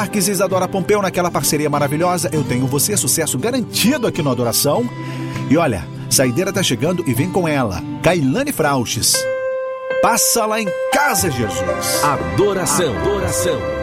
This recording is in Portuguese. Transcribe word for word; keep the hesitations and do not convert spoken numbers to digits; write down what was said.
Marques e Isadora Pompeu naquela parceria maravilhosa. Eu Tenho Você, sucesso garantido aqui no Adoração. E olha, saideira tá chegando e vem com ela, Kailane Frauches. Passa lá em casa, Jesus. Adoração, adoração.